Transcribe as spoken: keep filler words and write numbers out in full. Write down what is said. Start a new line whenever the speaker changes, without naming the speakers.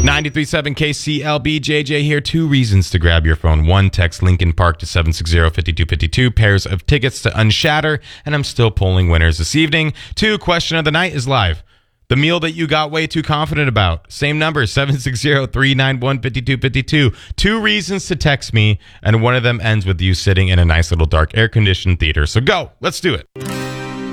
ninety-three point seven K C L B, J J here. Two reasons to grab your phone. One, text Lincoln Park to seven six zero, five two five two. Pairs of tickets to Unshatter, and I'm still polling winners this evening. Two, question of the night is live. The meal that you got way too confident about. Same number, seven six zero, three nine one, five two five two. Two reasons to text me, and one of them ends with you sitting in a nice little dark air-conditioned theater. So go. Let's do it.